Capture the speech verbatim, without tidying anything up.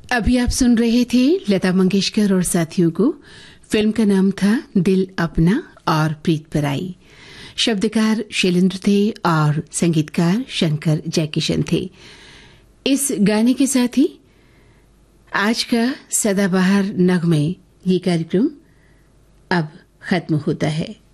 अभी आप सुन रहे थे लता मंगेशकर और साथियों को। फिल्म का नाम था दिल अपना और प्रीत पराई। शब्दकार शैलेंद्र थे और संगीतकार शंकर जयकिशन थे। इस गाने के साथ ही आज का सदाबहार नगमे ये कार्यक्रम अब खत्म होता है।